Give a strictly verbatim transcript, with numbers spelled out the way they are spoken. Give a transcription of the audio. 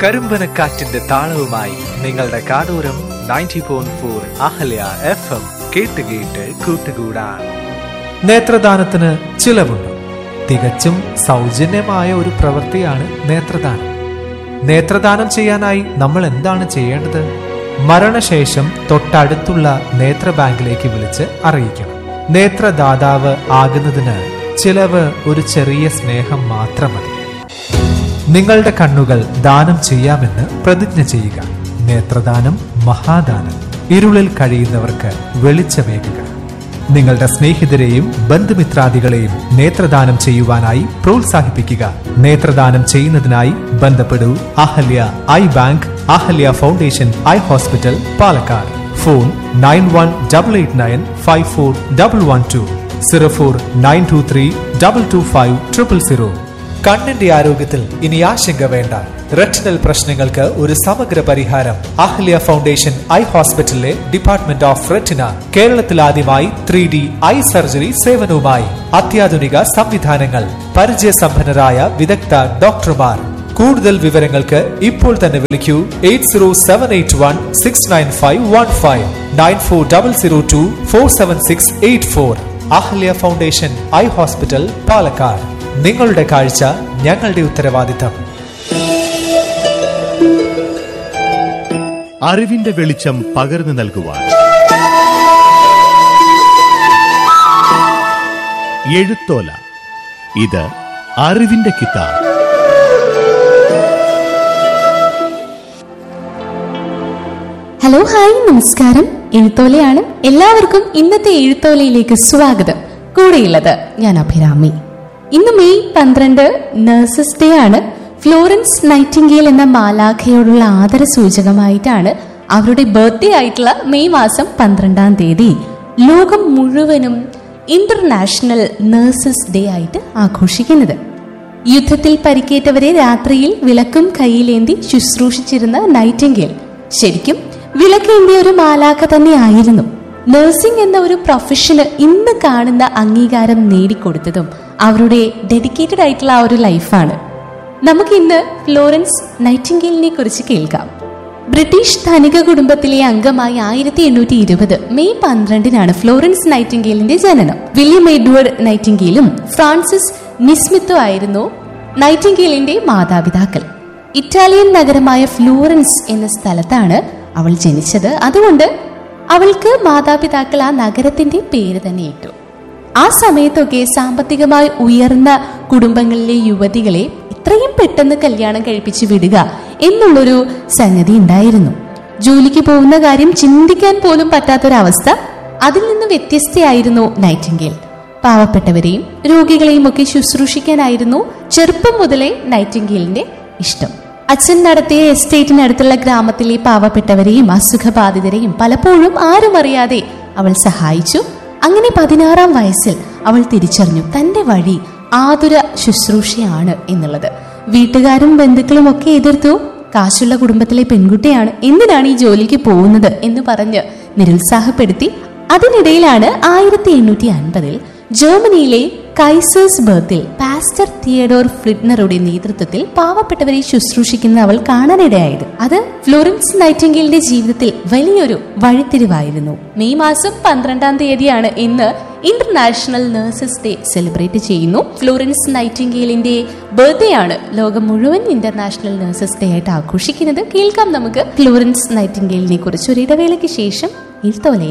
കരിമ്പനക്കാറ്റിന്റെ താളവുമായി നിങ്ങളുടെ കാടൂരം ninety point four Ahalya F M കേട്ട് കേട്ട് കൂട്ടുകൂടാൻ. നേത്രദാനത്തിന് ചിലവുണ്ട്. തികച്ചും സൗജന്യമായ ഒരു പ്രവൃത്തിയാണ് നേത്രദാനം. നേത്രദാനം ചെയ്യാനായി നമ്മൾ എന്താണ് ചെയ്യേണ്ടത്? മരണശേഷം തൊട്ടടുത്തുള്ള നേത്ര ബാങ്കിലേക്ക് വിളിച്ച് അറിയിക്കണം. നേത്രദാതാവ് ആകുന്നതിന് ചിലവ് ഒരു ചെറിയ സ്നേഹം മാത്രം മതി. നിങ്ങളുടെ കണ്ണുകൾ ദാനം ചെയ്യാമെന്ന് പ്രതിജ്ഞ ചെയ്യുക. നേത്രദാനം മഹാദാനം. ഇരുളിൽ കഴിയുന്നവർക്ക് വെളിച്ചമേകുക. നിങ്ങളുടെ സ്നേഹിതരെയും ബന്ധുമിത്രാദികളെയും നേത്രദാനം ചെയ്യുവാനായി പ്രോത്സാഹിപ്പിക്കുക. നേത്രദാനം ചെയ്യുന്നതിനായി ബന്ധപ്പെടൂ Ahalya I bank, Ahalya foundation eye hospital, Palakkad. Phone nine one double eight nine five four double one two, zero four nine to three double two five triple zero. കണ്ണിന്റെ ആരോഗ്യത്തിൽ ഇനി ആശങ്ക വേണ്ട. റെറ്റിനൽ പ്രശ്നങ്ങൾക്ക് ഒരു സമഗ്ര പരിഹാരം അഹല്യ ഫൗണ്ടേഷൻ ഐ ഹോസ്പിറ്റലിലെ ഡിപ്പാർട്ട്മെന്റ് ഓഫ് റെറ്റിന. കേരളത്തിൽ ആദ്യമായി ത്രീ ഡി ഐ സർജറി സേവനവുമായി അത്യാധുനിക സംവിധാനങ്ങൾ, പരിചയസമ്പന്നരായ വിദഗ്ധ ഡോക്ടർമാർ. കൂടുതൽ വിവരങ്ങൾക്ക് ഇപ്പോൾ തന്നെ വിളിക്കൂ eight zero seven eight one six nine five one five, nine four double zero to four seven six eight four. Ahalya foundation eye hospital, Palakkad. നിങ്ങളുടെ കാഴ്ച ഞങ്ങളുടെ ഉത്തരവാദിത്തം. അറിവിന്റെ വെളിച്ചം പകർന്നു നൽകുവാൻ എഴുത്തോല. ഇത് അറിവിന്റെ കിതാബ്. ഹലോ, ഹായ്, നമസ്കാരം. എഴുത്തോലയാണ്. എല്ലാവർക്കും ഇന്നത്തെ എഴുത്തോലയിലേക്ക് സ്വാഗതം. കൂടെയുള്ളത് ഞാൻ അഭിരാമി. ഇന്ന് മെയ് പന്ത്രണ്ട് നഴ്സസ് ഡേ ആണ്. ഫ്ലോറൻസ് നൈറ്റിംഗേൽ എന്ന മാലാഖയോടുള്ള ആദര സൂചകമായിട്ടാണ് അവരുടെ ബർത്ത്ഡേ ആയിട്ടുള്ള മെയ് മാസം പന്ത്രണ്ടാം തീയതി ലോകം മുഴുവനും ഇന്റർനാഷണൽ നഴ്സസ് ഡേ ആയിട്ട് ആഘോഷിക്കുന്നത്. യുദ്ധത്തിൽ പരിക്കേറ്റവരെ രാത്രിയിൽ വിളക്കും കയ്യിലേന്തി ശുശ്രൂഷിച്ചിരുന്ന നൈറ്റിംഗേൽ ശരിക്കും വിളക്കേന്തിയ ഒരു മാലാഖ തന്നെയായിരുന്നു. നഴ്സിംഗ് എന്ന ഒരു പ്രൊഫഷന് ഇന്ന് കാണുന്ന അംഗീകാരം നേടിക്കൊടുത്തതും അവരുടെ ഡെഡിക്കേറ്റഡ് ആയിട്ടുള്ള ആ ഒരു ലൈഫാണ്. നമുക്ക് ഇന്ന് ഫ്ലോറൻസ് നൈറ്റിംഗേലിനെ കുറിച്ച് കേൾക്കാം. ബ്രിട്ടീഷ് ധനിക കുടുംബത്തിലെ അംഗമായി ആയിരത്തി എണ്ണൂറ്റി ഇരുപത് മെയ് പന്ത്രണ്ടിനാണ് ഫ്ലോറൻസ് നൈറ്റിംഗേലിന്റെ ജനനം. വില്യം എഡ്വേർഡ് നൈറ്റിംഗേലും ഫ്രാൻസിസ് നിസ്മിത്തും ആയിരുന്നു നൈറ്റിംഗേലിന്റെ മാതാപിതാക്കൾ. ഇറ്റാലിയൻ നഗരമായ ഫ്ലോറൻസ് എന്ന സ്ഥലത്താണ് അവൾ ജനിച്ചത്. അതുകൊണ്ട് അവൾക്ക് മാതാപിതാക്കൾ ആ നഗരത്തിന്റെ പേര് തന്നെ ഇട്ടു. ആ സമയത്തൊക്കെ സാമ്പത്തികമായി ഉയർന്ന കുടുംബങ്ങളിലെ യുവതികളെ ഇത്രയും പെട്ടെന്ന് കല്യാണം കഴിപ്പിച്ച് വിടുക എന്നുള്ളൊരു സംഗതി ഉണ്ടായിരുന്നു. ജോലിക്ക് പോകുന്ന കാര്യം ചിന്തിക്കാൻ പോലും പറ്റാത്തൊരവസ്ഥ. അതിൽ നിന്ന് വ്യത്യസ്തയായിരുന്നു നൈറ്റിംഗേൽ. പാവപ്പെട്ടവരെയും രോഗികളെയും ഒക്കെ ശുശ്രൂഷിക്കാനായിരുന്നു ചെറുപ്പം മുതലേ നൈറ്റിംഗേലിന്റെ ഇഷ്ടം. അച്ഛൻ നടത്തിയ എസ്റ്റേറ്റിനടുത്തുള്ള ഗ്രാമത്തിലെ പാവപ്പെട്ടവരെയും അസുഖബാധിതരെയും പലപ്പോഴും ആരും അറിയാതെ അവൾ സഹായിച്ചു. അങ്ങനെ പതിനാറാം വയസ്സിൽ അവൾ തിരിച്ചറിഞ്ഞു തന്റെ വഴി ആതുര ശുശ്രൂഷയാണ് എന്നുള്ളത്. വീട്ടുകാരും ബന്ധുക്കളും ഒക്കെ എതിർത്തു. കാശുള്ള കുടുംബത്തിലെ പെൺകുട്ടിയാണ്, എന്തിനാണ് ഈ ജോലിക്ക് പോകുന്നത് എന്ന് പറഞ്ഞ് നിരുത്സാഹപ്പെടുത്തി. അതിനിടയിലാണ് ആയിരത്തി എണ്ണൂറ്റി അൻപതിൽ ജർമ്മനിയിലെ കൈസേഴ്സ് ബർത്തിൽ പാസ്റ്റർ തിയഡോർ ഫ്ലിഡ്നറുടെ നേതൃത്വത്തിൽ പാവപ്പെട്ടവരെ ശുശ്രൂഷിക്കുന്ന അവൾ കാണാനിടയായത്. അത് ഫ്ലോറൻസ് നൈറ്റിംഗേലിന്റെ ജീവിതത്തിൽ വലിയൊരു വഴിത്തിരിവായിരുന്നു. മെയ് മാസം പന്ത്രണ്ടാം തീയതിയാണ് ഇന്ന് ഇന്റർനാഷണൽ നഴ്സസ് ഡേ സെലിബ്രേറ്റ് ചെയ്യുന്നു. ഫ്ലോറൻസ് നൈറ്റിംഗേലിന്റെ ബർത്ത്ഡേ ആണ് ലോകം മുഴുവൻ ഇന്റർനാഷണൽ നഴ്സസ് ഡേ ആയിട്ട് ആഘോഷിക്കുന്നത്. കേൾക്കാം നമുക്ക് ഫ്ലോറൻസ് നൈറ്റിംഗേലിനെ കുറിച്ച് ഒരു ഇടവേളയ്ക്ക് ശേഷം. എഴുത്തോല